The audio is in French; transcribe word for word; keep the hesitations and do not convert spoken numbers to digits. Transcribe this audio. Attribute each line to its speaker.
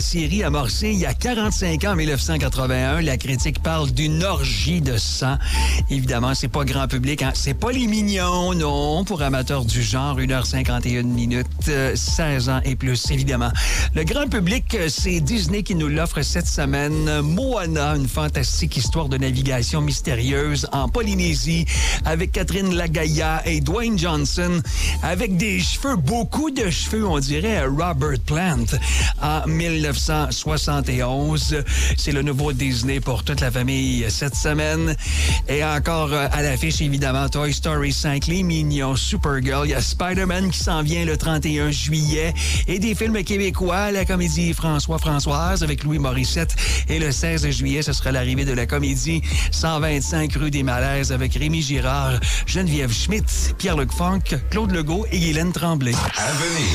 Speaker 1: Série amorcée il y a quarante-cinq ans, en dix-neuf cent quatre-vingt-un. La critique parle d'une orgie de sang. Évidemment, c'est pas grand public. Hein? C'est pas les mignons, non. Pour amateurs du genre, une heure cinquante et une minutes, euh, seize ans et plus, évidemment. Le grand public, c'est Disney qui nous l'offre cette semaine. Moana, une fantastique histoire de navigation mystérieuse en Polynésie, avec Catherine Lagaya et Dwayne Johnson, avec des cheveux, beaucoup de cheveux, on dirait Robert Plant, en dix-neuf cent soixante et onze. C'est le nouveau Disney pour toute la famille cette semaine. Et encore à l'affiche, évidemment, Toy Story cinq, Les Mignons, Supergirl. Il y a Spider-Man qui s'en vient le trente et un juillet. Et des films québécois, la comédie François-Françoise avec Louis Morissette. Et le seize juillet, ce sera l'arrivée de la comédie cent vingt-cinq rue des Malaises avec Rémi Girard, Geneviève Schmidt, Pierre-Luc Funk, Claude Legault et Guylaine Tremblay.
Speaker 2: À venir.